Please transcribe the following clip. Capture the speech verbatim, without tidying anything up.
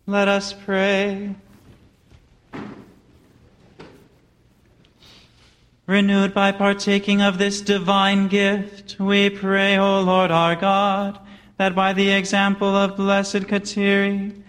Let us pray. Renewed by partaking of this divine gift, we pray, O Lord our God, that by the example of blessed Kateri